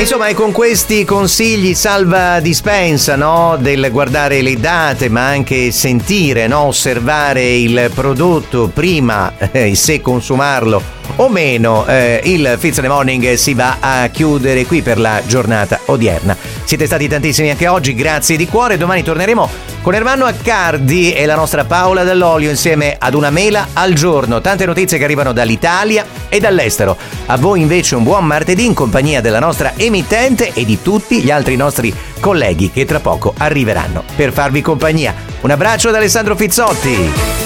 Insomma, è con questi consigli salva dispensa, no? Del guardare le date, ma anche sentire, no? Osservare il prodotto prima se consumarlo o meno. Il Fizz in the Morning si va a chiudere qui per la giornata odierna. Siete stati tantissimi anche oggi, grazie di cuore. Domani torneremo con Ermanno Accardi e la nostra Paola Dall'Olio insieme ad una mela al giorno. Tante notizie che arrivano dall'Italia e dall'estero. A voi invece un buon martedì in compagnia della nostra emittente e di tutti gli altri nostri colleghi che tra poco arriveranno per farvi compagnia. Un abbraccio da Alessandro Fizzotti.